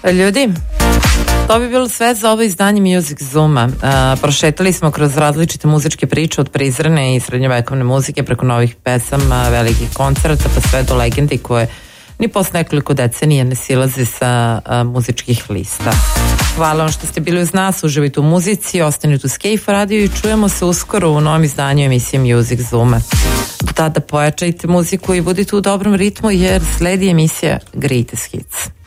Ljudi, to bi bilo sve za ovo izdanje Music Zooma. Prošetali smo kroz različite muzičke priče od prizrene i srednjovekovne muzike preko novih pesama, velikih koncerta pa sve do legendi koje ni posle nekoliko decenija ne silaze sa muzičkih lista. Hvala vam što ste bili uz nas, uživajte u muzici, ostanite uz Kejfa radio i čujemo se uskoro u novom izdanju emisije Music Zooma. Do tada pojačajte muziku i budite u dobrom ritmu jer sledi emisija Greatest Hits.